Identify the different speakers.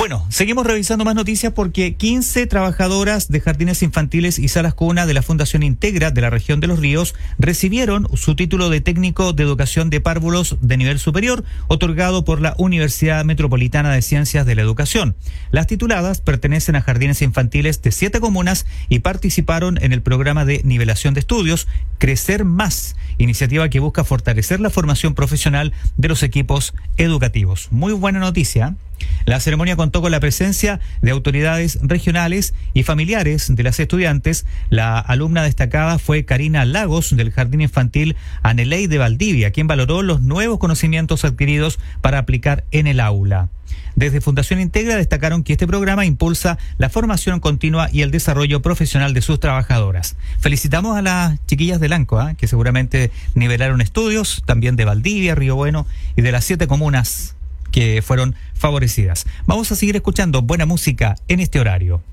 Speaker 1: Bueno, seguimos revisando más noticias porque 15 trabajadoras de jardines infantiles y salas cuna de la Fundación Integra de la región de Los Ríos recibieron su título de técnico de educación de párvulos de nivel superior, otorgado por la Universidad Metropolitana de Ciencias de la Educación. Las tituladas pertenecen a jardines infantiles de 7 comunas y participaron en el programa de nivelación de estudios Crecer Más, iniciativa que busca fortalecer la formación profesional de los equipos educativos. Muy buena noticia. La ceremonia contó con la presencia de autoridades regionales y familiares de las estudiantes. La alumna destacada fue Karina Lagos, del Jardín Infantil Aneley de Valdivia, quien valoró los nuevos conocimientos adquiridos para aplicar en el aula. Desde Fundación Integra destacaron que este programa impulsa la formación continua y el desarrollo profesional de sus trabajadoras. Felicitamos a las chiquillas de Lanco, que seguramente nivelaron estudios, también de Valdivia, Río Bueno y de las 7 comunas que fueron favorecidas. Vamos a seguir escuchando buena música en este horario.